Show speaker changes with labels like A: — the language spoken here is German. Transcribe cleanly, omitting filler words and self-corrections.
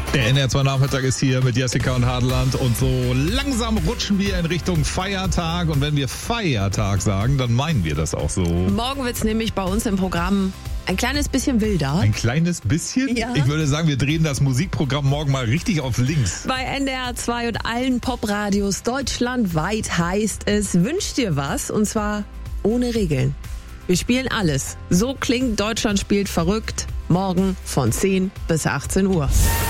A: Der NR2 Nachmittag ist hier mit Jessica und Hadeland und so langsam rutschen wir in Richtung Feiertag. Und wenn wir Feiertag sagen, dann meinen wir das auch so.
B: Morgen wird's nämlich bei uns im Programm ein kleines bisschen wilder.
A: Ein kleines bisschen?
B: Ja.
A: Ich würde sagen, wir drehen das Musikprogramm morgen mal richtig auf links.
B: Bei NDR2 und allen Popradios deutschlandweit heißt es, wünsch dir was, und zwar ohne Regeln. Wir spielen alles. So klingt Deutschland spielt verrückt. Morgen von 10 bis 18 Uhr.